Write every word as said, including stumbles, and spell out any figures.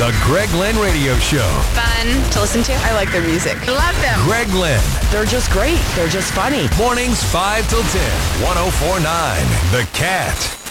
The Greg Lynn Radio Show. Fun to listen to. I like their music. I love them. Greg Lynn. They're just great. They're just funny. Mornings five till ten. one oh four point nine The Cat.